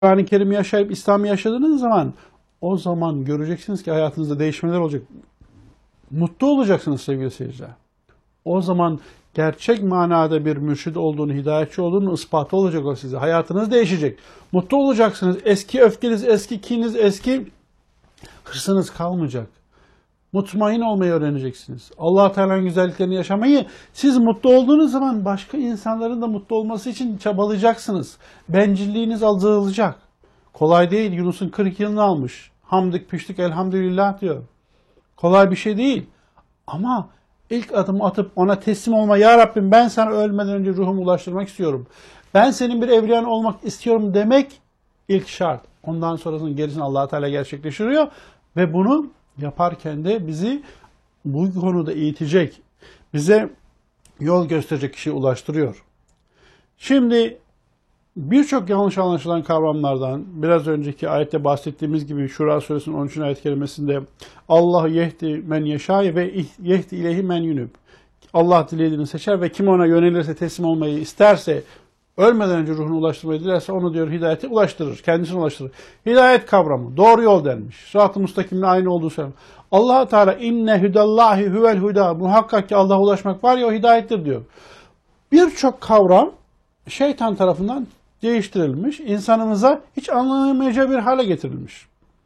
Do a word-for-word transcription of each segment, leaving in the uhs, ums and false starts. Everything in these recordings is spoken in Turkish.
Kur'an-ı Kerim yaşayıp İslam'ı yaşadığınız zaman o zaman göreceksiniz ki hayatınızda değişmeler olacak. Mutlu olacaksınız sevgili seyirciler. O zaman gerçek manada bir mürşid olduğunu, hidayetçi olduğunu ispatı olacak o size. Hayatınız değişecek. Mutlu olacaksınız. Eski öfkeniz, eski kininiz, eski hırsınız kalmayacak. Mutmain olmayı öğreneceksiniz. Allah Teala'nın güzelliklerini yaşamayı, siz mutlu olduğunuz zaman başka insanların da mutlu olması için çabalayacaksınız. Bencilliğiniz azalacak. Kolay değil. Yunus'un kırk yılını almış. Hamdık piştik elhamdülillah diyor. Kolay bir şey değil. Ama ilk adımı atıp ona teslim olma. Ya Rabbim ben sana ölmeden önce ruhumu ulaştırmak istiyorum. Ben senin bir evliyan olmak istiyorum demek ilk şart. Ondan sonrasının gerisini Allah Teala gerçekleştiriyor ve bunu yaparken de bizi bu konuda eğitecek, bize yol gösterecek kişiye ulaştırıyor. Şimdi birçok yanlış anlaşılan kavramlardan biraz önceki ayette bahsettiğimiz gibi Şura suresinin on üçüncü ayet kerimesinde Allah yehdi men yeşâ ve yehdi ileyhi men yunub. Allah dilediğini seçer ve kim ona yönelirse, teslim olmayı isterse, ölmeden önce ruhunu ulaştırmayı dilerse onu diyor hidayete ulaştırır, kendisine ulaştırır. Hidayet kavramı, doğru yol denmiş. Sırat-ı müstakimle aynı olduğu söyleniyor. Allah Teala inne hudallahi huvel huda. Muhakkak ki Allah'a ulaşmak var ya o hidayettir diyor. Birçok kavram şeytan tarafından değiştirilmiş, insanımıza hiç anlayamayacağı bir hale getirilmiş.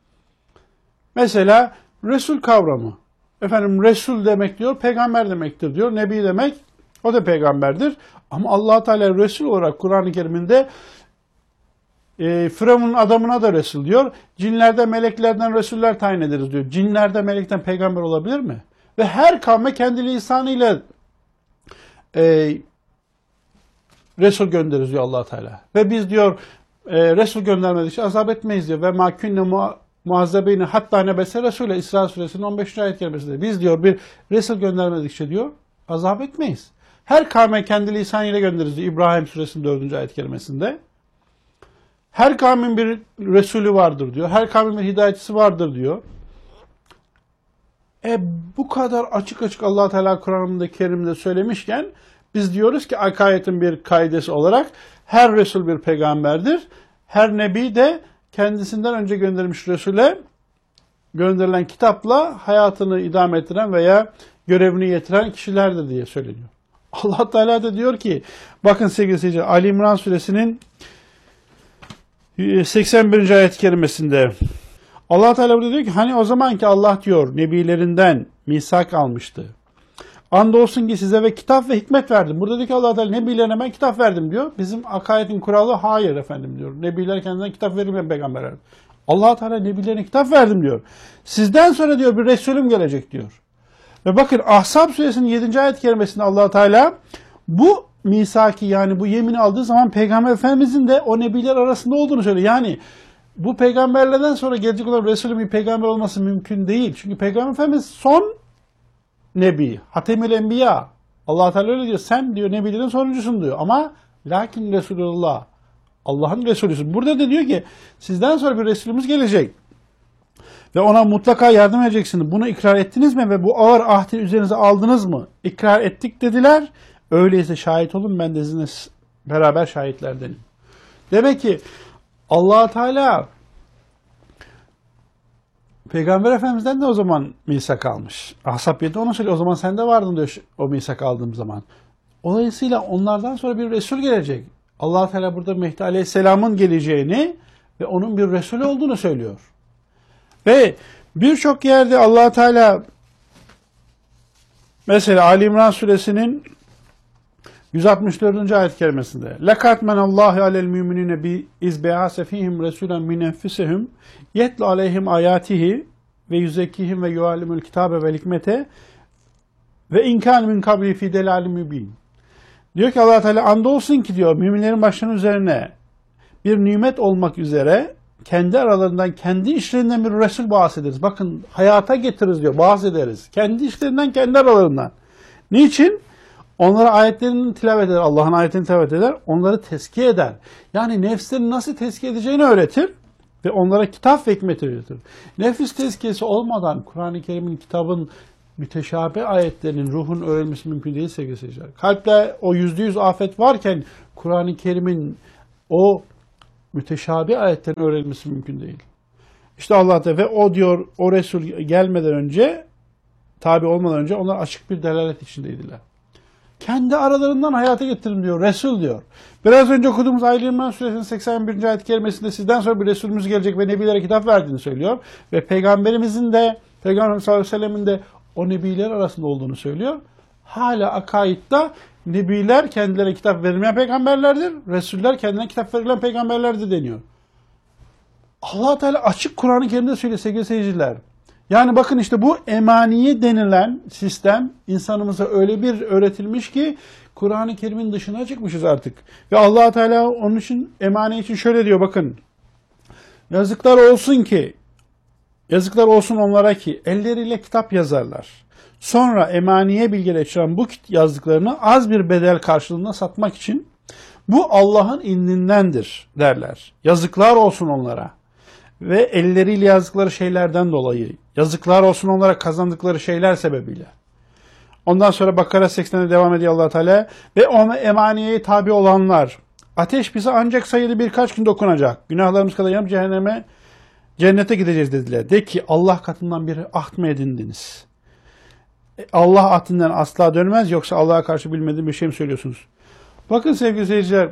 Mesela Resul kavramı. Efendim Resul demek diyor, peygamber demektir diyor. Nebi demek, o da peygamberdir. Ama Allah Teala Resul olarak Kur'an-ı Kerim'inde e, Firavun'un adamına da Resul diyor. Cinlerde meleklerden Resuller tayin ederiz diyor. Cinlerde melekten peygamber olabilir mi? Ve her kavme kendi lisanıyla e, Resul göndeririz diyor Allah Teala. Ve biz diyor e, Resul göndermedikçe azap etmeyiz diyor. Ve ma kunne muazzebeyni hatta nebese Resul'e İsra suresinin on beşinci ayet kerimesinde. Biz diyor bir Resul göndermedikçe diyor azap etmeyiz. Her kavme kendi lisanıyla göndeririz diyor İbrahim suresinin dördüncü ayet kerimesinde. Her kavmin bir Resulü vardır diyor. Her kavmin bir hidayetçisi vardır diyor. E bu kadar açık açık Allah Teala Kur'an'ında Kerim'de söylemişken biz diyoruz ki akayetin bir kaidesi olarak her Resul bir peygamberdir. Her Nebi de kendisinden önce gönderilmiş Resul'e gönderilen kitapla hayatını idame ettiren veya görevini yetiren kişilerdir diye söyleniyor. Allah Teala da diyor ki, bakın sevgili seyirciler, Ali İmran suresinin seksen birinci ayet kerimesinde Allah Teala burada diyor ki, hani o zaman ki Allah diyor nebilerinden misak almıştı. Andolsun ki size ve kitap ve hikmet verdim. Burada diyor ki Allah Teala nebilerine ben kitap verdim diyor. Bizim akayetin kuralı hayır efendim diyor. Nebiler kendinden kitap verilmeyen peygamberler. Allah Teala nebilerine kitap verdim diyor. Sizden sonra diyor bir Resulüm gelecek diyor. Ve bakın Ahzab suresinin yedinci ayet kerimesinde Allah Teala bu misaki yani bu yemini aldığı zaman Peygamber Efendimizin de o nebiler arasında olduğunu söylüyor. Yani bu peygamberlerden sonra gelecek olan Resulün bir peygamber olması mümkün değil. Çünkü Peygamber Efendimiz son nebi, Hatemül Enbiya. Allah Teala öyle diyor. Sen diyor nebilerin sonuncusun diyor. Ama lakin Resulullah. Allah'ın Resulüsün. Burada da diyor ki sizden sonra bir Resulümüz gelecek. Ve ona mutlaka yardım edeceksiniz. Bunu ikrar ettiniz mi? Ve bu ağır ahdi üzerinize aldınız mı? İkrar ettik dediler. Öyleyse şahit olun. Ben de sizinle beraber şahitlerdenim. Demek ki Allah Teala Peygamber Efendimiz'den de o zaman misak almış. Ahzab yedi onu söylüyor. O zaman sen de vardın diyor o misak aldığım zaman. Dolayısıyla onlardan sonra bir Resul gelecek. Allah Teala burada Mehdi Aleyhisselam'ın geleceğini ve onun bir Resul olduğunu söylüyor. Ve birçok yerde Allah Teala mesela Ali İmran suresinin yüz altmış dördüncü ayet kerimesinde لَقَدْ مَنَ اللّٰهِ عَلَى الْمُؤْمِنِينَ بِاِذْ بَعَثَ ف۪يهِمْ رَسُولًا مِنْ اَنْفُسِهِمْ يَتْلُ عَلَيْهِمْ آيَاتِهِ ve yüzekkihim ve yuallimul kitabe ve hikmete ve inkân min kabli fi delâli mübîn. Diyor ki Allah Teala andolsun ki diyor müminlerin başlarının üzerine bir nimet olmak üzere kendi aralarından kendi işlerinden bir Resul bahsederiz. Bakın hayata getiririz diyor bahsederiz. Kendi işlerinden kendi aralarından. Niçin? Onlara ayetlerini tilavet eder. Allah'ın ayetini tilavet eder. Onları tezkiye eder. Yani nefslerini nasıl tezkiye edeceğini öğretir. Ve onlara kitap ve hikmet öğretir. Nefis tezkiyesi olmadan Kur'an-ı Kerim'in kitabın müteşabih ayetlerinin ruhun öğrenmesi mümkün değil sevgili seyirciler. Kalpte o yüzde yüz afet varken Kur'an-ı Kerim'in o müteşabih ayetlerin öğrenilmesi mümkün değil. İşte Allah Teala ve o diyor, o Resul gelmeden önce, tabi olmadan önce onlar açık bir delalet içindeydiler. Kendi aralarından hayata getirin diyor. Resul diyor. Biraz önce okuduğumuz Ali İmran Suresinin seksen birinci ayet-i kerimesinde sizden sonra bir Resulümüz gelecek ve Nebilere kitap verdiğini söylüyor. Ve Peygamberimizin de, Peygamberimiz sallallahu aleyhi ve sellem'in de o Nebiler arasında olduğunu söylüyor. Hala akaidde Nebiler kendilerine kitap verilmeyen peygamberlerdir. Resuller kendilerine kitap verilen peygamberlerdir deniyor. Allah Teala açık Kur'an-ı Kerim'de söylüyor sevgili seyirciler. Yani bakın işte bu emaniye denilen sistem insanımıza öyle bir öğretilmiş ki Kur'an-ı Kerim'in dışına çıkmışız artık. Ve Allah Teala onun için emaniye için şöyle diyor bakın. Yazıklar olsun ki, yazıklar olsun onlara ki elleriyle kitap yazarlar. Sonra emaniye bilgileştiren bu yazdıklarını az bir bedel karşılığında satmak için bu Allah'ın indindendir derler. Yazıklar olsun onlara. Ve elleriyle yazdıkları şeylerden dolayı yazıklar olsun onlara kazandıkları şeyler sebebiyle. Ondan sonra Bakara seksende devam ediyor Allah Teala ve o emaniyeye tabi olanlar ateş bize ancak sayılı birkaç gün dokunacak. Günahlarımız kadar yanıp cehenneme cennete gideceğiz dediler. De ki Allah katından bir ahd mı edindiniz? Allah ahdinden asla dönmez yoksa Allah'a karşı bilmediğim bir şey mi söylüyorsunuz? Bakın sevgili seyirciler,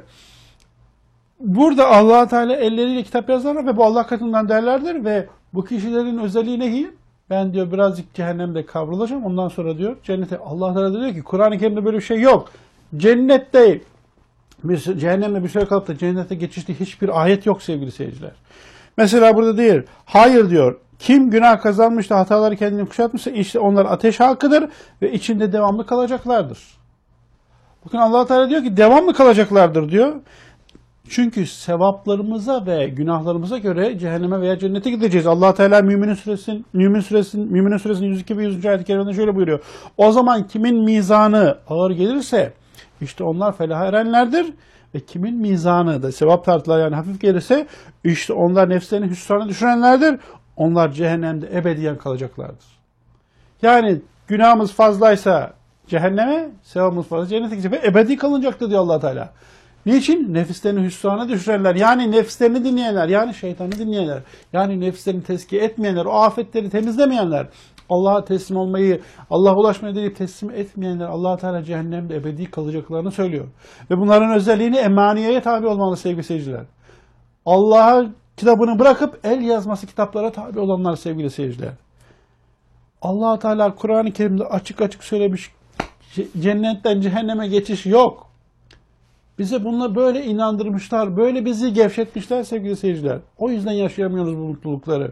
burada Allah Teala elleriyle kitap yazarlar ve bu Allah katından derlerdir ve bu kişilerin özelliği ne? Ben diyor birazcık cehennemde kavrulacağım. Ondan sonra diyor cennete. Allah Teala diyor ki Kur'an-ı Kerim'de böyle bir şey yok. Cennette bir, cehennemde bir süre kalıp da cennete geçişte hiçbir ayet yok sevgili seyirciler. Mesela burada değil. Hayır diyor. Kim günah kazanmış da hataları kendini kuşatmışsa işte onlar ateş halkıdır ve içinde devamlı kalacaklardır. Bakın Allah Teala diyor ki devamlı kalacaklardır diyor. Çünkü sevaplarımıza ve günahlarımıza göre cehenneme veya cennete gideceğiz. Allah Teala Mümin Suresinin Mümin Suresinin Mümin Suresinin yüz iki ve yüzüncü ayet-i kerimede şöyle buyuruyor. O zaman kimin mizanı ağır gelirse işte onlar felaha erenlerdir ve kimin mizanı da sevap tartılar yani hafif gelirse işte onlar nefslerini hüsrana düşürenlerdir. Onlar cehennemde ebediyen kalacaklardır. Yani günahımız fazlaysa cehenneme, sevabımız fazla cennete gidecek ve ebedi kalınacaktır diyor Allah Teala. Niçin? Nefislerini hüsrana düşürenler, yani nefislerini dinleyenler, yani şeytanı dinleyenler, yani nefislerini tezkiye etmeyenler, o afetleri temizlemeyenler, Allah'a teslim olmayı, Allah'a ulaşmayı deyip teslim etmeyenler Allah Teala cehennemde ebedi kalacaklarını söylüyor. Ve bunların özelliğini emaniyeye tabi olmalı sevgili seyirciler. Allah'a kitabını bırakıp el yazması kitaplara tabi olanlar sevgili seyirciler. Allah Teala Kur'an-ı Kerim'de açık açık söylemiş, cennetten cehenneme geçiş yok. Bize bununla böyle inandırmışlar, böyle bizi gevşetmişler sevgili seyirciler. O yüzden yaşayamıyoruz bu mutlulukları.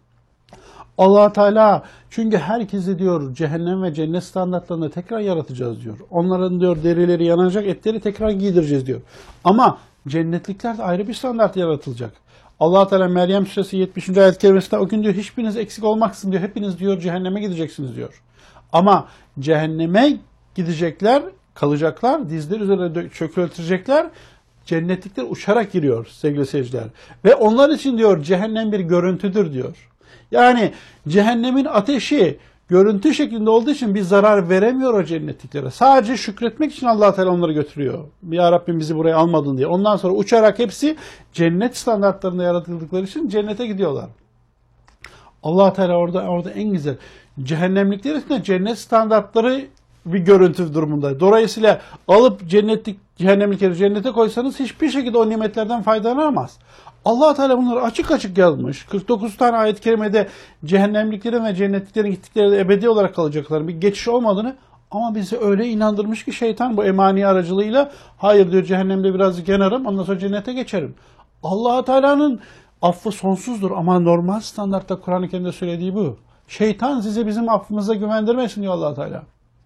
Allah Teala çünkü herkesi diyor cehennem ve cennet standartlarında tekrar yaratacağız diyor. Onların diyor derileri yanacak, etleri tekrar giydireceğiz diyor. Ama cennetlikler de ayrı bir standart yaratılacak. Allah Teala Meryem Suresi yetmişinci ayet-i kerimesinde o gün diyor hiçbiriniz eksik olmaksızın diyor. Hepiniz diyor cehenneme gideceksiniz diyor. Ama cehenneme gidecekler, kalacaklar, dizleri üzerine çökültecekler. Cennetlikler uçarak giriyor sevgili seyirciler. Ve onlar için diyor cehennem bir görüntüdür diyor. Yani cehennemin ateşi görüntü şeklinde olduğu için bir zarar veremiyor o cennetliklere. Sadece şükretmek için Allah Teala onları götürüyor. Ya Rabbim bizi buraya almadın diye. Ondan sonra uçarak hepsi cennet standartlarında yaratıldıkları için cennete gidiyorlar. Allah Teala orada orada en güzel cehennemlikler için cennet standartları bir görüntü durumunda. Dolayısıyla alıp cennetlik cehennemlikleri cennete koysanız hiçbir şekilde o nimetlerden faydalanamaz. Allah Teala bunları açık açık yazmış. kırk dokuz tane ayet-i kerimede cehennemliklerin ve cennetliklerin gittikleri de ebedi olarak kalacaklar. Bir geçiş olmadığını ama bizi öyle inandırmış ki şeytan bu emani aracılığıyla hayır diyor cehennemde birazcık yanarım ondan sonra cennete geçerim. Allah Teala'nın affı sonsuzdur ama normal standartta Kur'an-ı Kerim'de söylediği bu. Şeytan sizi bizim affımıza güvendirmesin diyor Allah Teala.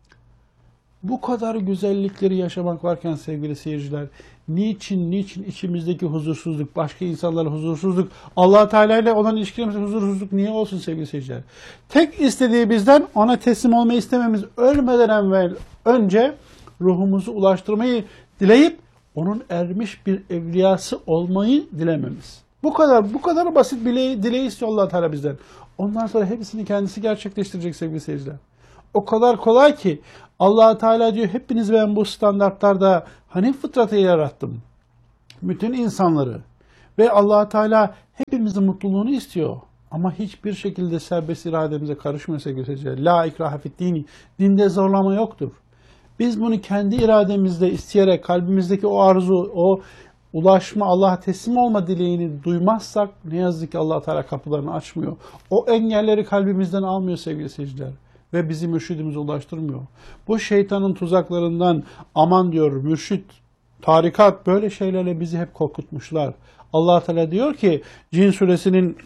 Bu kadar güzellikleri yaşamak varken sevgili seyirciler, niçin, niçin içimizdeki huzursuzluk, başka insanlara huzursuzluk, Allah Teala ile olan ilişkilerimizde huzursuzluk niye olsun sevgili seyirciler? Tek istediği bizden ona teslim olmayı istememiz, ölmeden evvel önce ruhumuzu ulaştırmayı dileyip onun ermiş bir evliyası olmayı dilememiz. Bu kadar, bu kadar basit bile dileği istiyor Allah Teala bizden. Ondan sonra hepsini kendisi gerçekleştirecek sevgili seyirciler. O kadar kolay ki Allah Teala diyor hepiniz ben bu standartlarda Hanif fıtratı yarattım. Bütün insanları Ve Allah Teala hepimizin mutluluğunu istiyor. Ama hiçbir şekilde serbest irademize karışmıyor sevgili seyirciler. La ikrahe fid dini. Dinde zorlama yoktur. Biz bunu kendi irademizde isteyerek kalbimizdeki o arzu, o ulaşma, Allah'a teslim olma dileğini duymazsak ne yazık ki Allah Teala kapılarını açmıyor. O engelleri kalbimizden almıyor sevgili seyirciler. Ve bizi mürşidimize ulaştırmıyor. Bu şeytanın tuzaklarından aman diyor mürşit, tarikat böyle şeylerle bizi hep korkutmuşlar. Allah Teala diyor ki Cin suresinin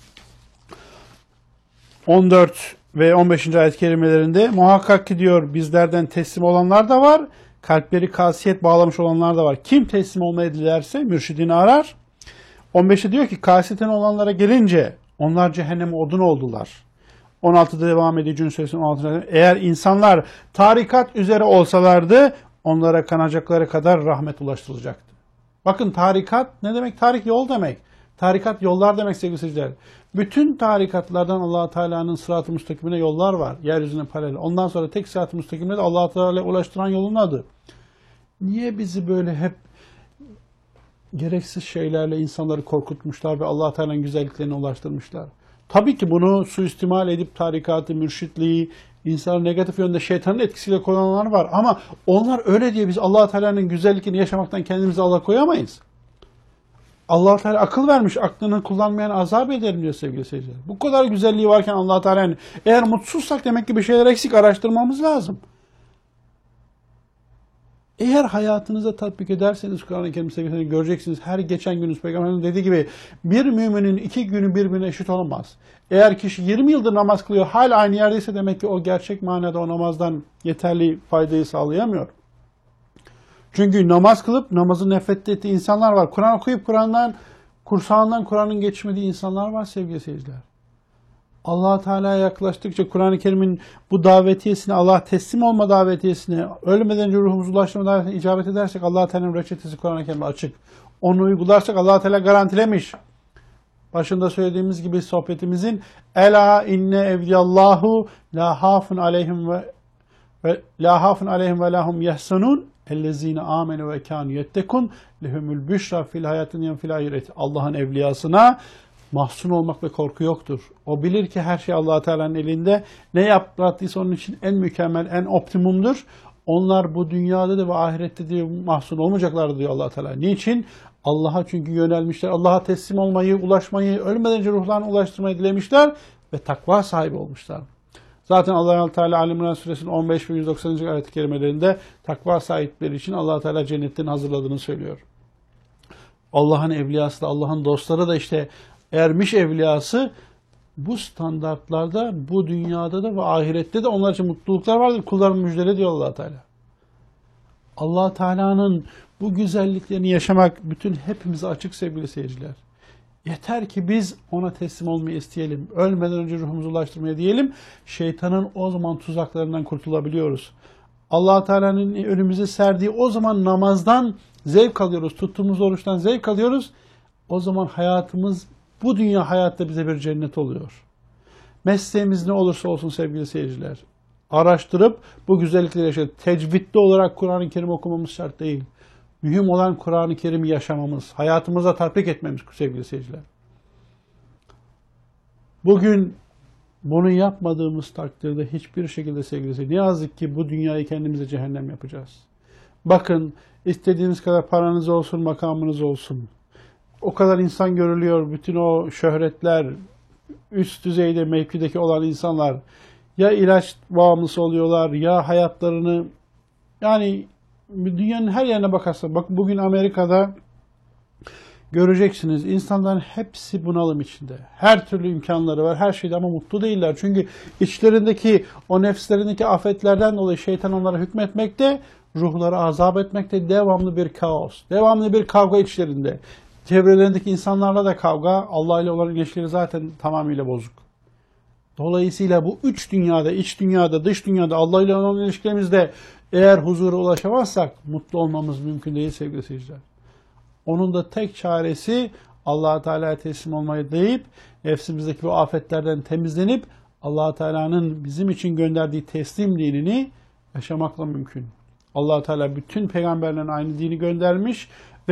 on dört ve on beşinci ayet kerimelerinde muhakkak ki diyor bizlerden teslim olanlar da var, kalpleri kasiyet bağlamış olanlar da var. Kim teslim olmayı dilerse mürşidini arar. on beşte diyor ki kasiyetin olanlara gelince onlar cehennem odun oldular. on altıda devam ediyor Cin suresinin on altıda. Eğer insanlar tarikat üzere olsalardı onlara kanacakları kadar rahmet ulaştırılacaktı. Bakın tarikat ne demek? Tarik yol demek. Tarikat yollar demek sevgili seyirciler. Bütün tarikatlardan Allah Teala'nın sırat-ı müstakimine yollar var. Yeryüzüne paralel. Ondan sonra tek sırat-ı müstakimine de Allah Teala'ya ulaştıran yolun adı. Niye bizi böyle hep gereksiz şeylerle insanları korkutmuşlar ve Allah Teala'nın güzelliklerine ulaştırmışlar? Tabii ki bunu suistimal edip tarikatı, mürşitliği, insanı negatif yönde şeytanın etkisiyle kullananlar var. Ama onlar öyle diye biz Allah Teala'nın güzellikini yaşamaktan kendimizi alıkoyamayız. Allah Teala akıl vermiş, aklını kullanmayan azap ederim diyor sevgili seyirciler. Bu kadar güzelliği varken Allah Teala'nın eğer mutsuzsak demek ki bir şeyler eksik, araştırmamız lazım. Eğer hayatınıza tatbik ederseniz Kur'an-ı Kerim sevgisini göreceksiniz. Her geçen gününüz Peygamber'in dediği gibi bir müminin iki günü birbirine eşit olamaz. Eğer kişi yirmi yıldır namaz kılıyor hala aynı yerdeyse demek ki o gerçek manada o namazdan yeterli faydayı sağlayamıyor. Çünkü namaz kılıp namazı nefret ettiği insanlar var. Kur'an okuyup Kur'an'dan, kursağından Kur'an'ın geçmediği insanlar var sevgili seyirciler. Allah Teala'ya yaklaştıkça Kur'an-ı Kerim'in bu davetiyesine, Allah teslim olma davetiyesine, ölmeden önce ruhumuzu ulaştırma davetiyesine icabet edersek Allah Teala'nın reçetesi Kur'an-ı Kerim'de açık. Onu uygularsak Allah Teala garantilemiş. Başında söylediğimiz gibi sohbetimizin Ela inne evliyallahu la hafun aleyhim ve, ve la hafun aleyhim ve lahum yahsanun ellezine amenu ve kanu yettekun lehumul büşra fil hayatın yan fil ahireti. Allah'ın evliyasına mahzun olmak ve korku yoktur. O bilir ki her şey Allah Teala'nın elinde. Ne yaptıysa onun için en mükemmel, en optimumdur. Onlar bu dünyada da ve ahirette de mahzun olmayacaklar diyor Allah Teala. Niçin? Allah'a çünkü yönelmişler. Allah'a teslim olmayı, ulaşmayı, ölmeden önce ruhlarını ulaştırmayı dilemişler ve takva sahibi olmuşlar. Zaten Allah Teala Ali-İmran suresinin on beş ve yüz doksanıncı ayet-i kerimelerinde takva sahipleri için Allah Teala cennetten hazırladığını söylüyor. Allah'ın evliyası da, Allah'ın dostları da işte ermiş evliyası bu standartlarda, bu dünyada da ve ahirette de onlar için mutluluklar vardır. Kulların müjdele diyor Allah Teala. Allah Teala'nın bu güzelliklerini yaşamak bütün hepimize açık sevgili seyirciler. Yeter ki biz ona teslim olmayı isteyelim. Ölmeden önce ruhumuzu ulaştırmaya diyelim. Şeytanın o zaman tuzaklarından kurtulabiliyoruz. Allah Teala'nın önümüze serdiği o zaman namazdan zevk alıyoruz. Tuttuğumuz oruçtan zevk alıyoruz. O zaman hayatımız bu dünya hayatta bize bir cennet oluyor. Mesleğimiz ne olursa olsun sevgili seyirciler. Araştırıp bu güzellikleri yaşayalım. Tecvidli olarak Kur'an-ı Kerim okumamız şart değil. Mühim olan Kur'an-ı Kerim'i yaşamamız, hayatımıza tatbik etmemiz sevgili seyirciler. Bugün bunu yapmadığımız takdirde hiçbir şekilde sevgili seyirciler, ne yazık ki bu dünyayı kendimize cehennem yapacağız. Bakın istediğiniz kadar paranız olsun, makamınız olsun. O kadar insan görülüyor, bütün o şöhretler, üst düzeyde mevkideki olan insanlar ya ilaç bağımlısı oluyorlar ya hayatlarını yani dünyanın her yerine bakarsan bak bugün Amerika'da göreceksiniz insanların hepsi bunalım içinde. Her türlü imkanları var, her şeyde ama mutlu değiller. Çünkü içlerindeki o nefslerindeki afetlerden dolayı şeytan onlara hükmetmekte, ruhları azap etmekte, devamlı bir kaos, devamlı bir kavga içlerinde. Çevrelerindeki insanlarla da kavga, Allah ile olan ilişkileri zaten tamamıyla bozuk. Dolayısıyla bu üç dünyada, iç dünyada, dış dünyada Allah ile olan ilişkilerimizde eğer huzura ulaşamazsak mutlu olmamız mümkün değil sevgili seyirciler. Onun da tek çaresi Allah Teala'ya teslim olmayı deyip nefsimizdeki bu afetlerden temizlenip Allah Teala'nın bizim için gönderdiği teslim dinini yaşamakla mümkün. Allah Teala bütün peygamberlerin aynı dini göndermiş ve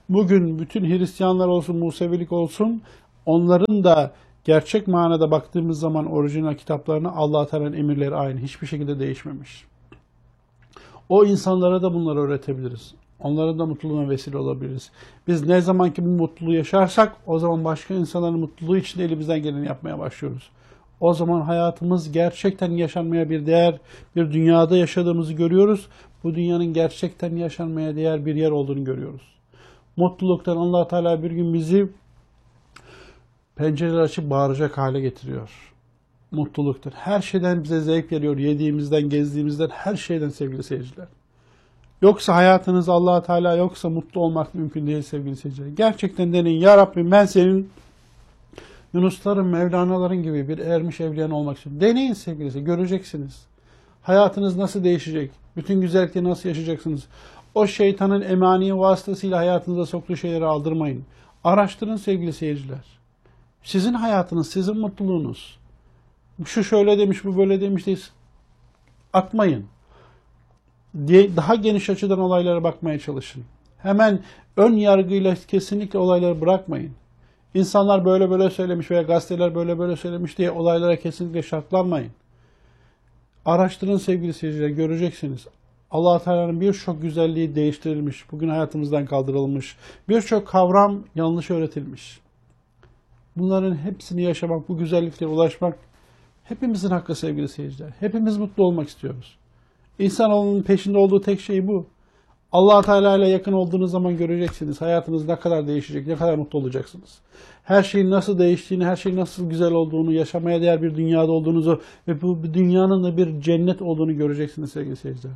Bugün bütün Hristiyanlar olsun, Musevilik olsun, onların da gerçek manada baktığımız zaman orijinal kitaplarına Allah Teala'nın emirleri aynı. Hiçbir şekilde değişmemiş. O insanlara da bunları öğretebiliriz. Onların da mutluluğuna vesile olabiliriz. Biz ne zaman ki bu mutluluğu yaşarsak o zaman başka insanların mutluluğu için elimizden geleni yapmaya başlıyoruz. O zaman hayatımız gerçekten yaşanmaya bir değer, bir dünyada yaşadığımızı görüyoruz. Bu dünyanın gerçekten yaşanmaya değer bir yer olduğunu görüyoruz. Mutluluktan Allah Teala bir gün bizi pencereler açıp bağıracak hale getiriyor. Mutluluktur. Her şeyden bize zevk veriyor. Yediğimizden, gezdiğimizden, her şeyden sevgili seyirciler. Yoksa hayatınız Allah Teala yoksa mutlu olmak mümkün değil sevgili seyirciler. Gerçekten deneyin. Ya Rabbim ben senin Yunusların, Mevlana'ların gibi bir ermiş evliyan olmak istiyorum. Deneyin sevgili seyirciler. Göreceksiniz. Hayatınız nasıl değişecek? Bütün güzellikleri nasıl yaşayacaksınız? O şeytanın emani vasıtasıyla hayatınıza soktuğu şeyleri aldırmayın. Araştırın sevgili seyirciler. Sizin hayatınız, sizin mutluluğunuz. Şu şöyle demiş, bu böyle demiş değil. Atmayın. Daha geniş açıdan olaylara bakmaya çalışın. Hemen ön yargıyla kesinlikle olayları bırakmayın. İnsanlar böyle böyle söylemiş veya gazeteler böyle böyle söylemiş diye olaylara kesinlikle şartlanmayın. Araştırın sevgili seyirciler, göreceksiniz. Allah Teala'nın birçok güzelliği değiştirilmiş, bugün hayatımızdan kaldırılmış. Birçok kavram yanlış öğretilmiş. Bunların hepsini yaşamak, bu güzelliklere ulaşmak hepimizin hakkı sevgili seyirciler. Hepimiz mutlu olmak istiyoruz. İnsanoğlunun peşinde olduğu tek şey bu. Allah Teala ile yakın olduğunuz zaman göreceksiniz. Hayatınız ne kadar değişecek, ne kadar mutlu olacaksınız. Her şeyin nasıl değiştiğini, her şeyin nasıl güzel olduğunu, yaşamaya değer bir dünyada olduğunuzu ve bu dünyanın da bir cennet olduğunu göreceksiniz sevgili seyirciler.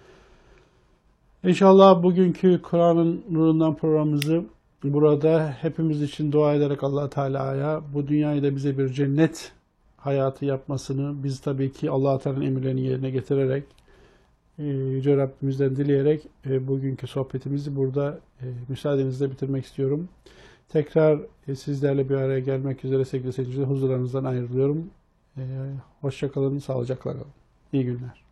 İnşallah bugünkü Kur'an'ın nurundan programımızı burada hepimiz için dua ederek Allah Teala'ya bu dünyayı da bize bir cennet hayatı yapmasını, biz tabii ki Allah Teala'nın emirlerini yerine getirerek, Yüce Rabbimizden dileyerek bugünkü sohbetimizi burada müsaadenizle bitirmek istiyorum. Tekrar sizlerle bir araya gelmek üzere sevgili seyirciler, huzurlarınızdan ayrılıyorum. Hoşça kalın, sağlıcakla kalın. İyi günler.